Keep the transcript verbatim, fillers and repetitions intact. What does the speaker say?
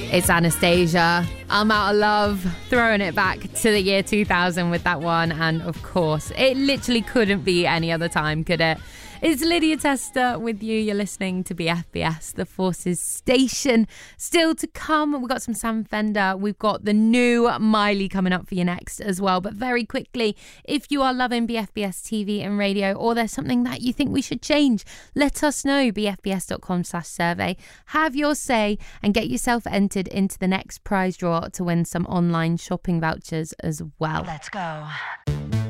It's Anastasia. I'm Out of Love. Throwing it back to the year two thousand with that one. And of course, it literally couldn't be any other time, could it? It's Lydia Tester with you. You're listening to B F B S, the Forces Station. Still to come, we've got some Sam Fender. We've got the new Miley coming up for you next as well. But very quickly, if you are loving B F B S T V and radio, or there's something that you think we should change, let us know. b f b s dot com slash survey. Have your say and get yourself entered into the next prize draw to win some online shopping vouchers as well. Let's go.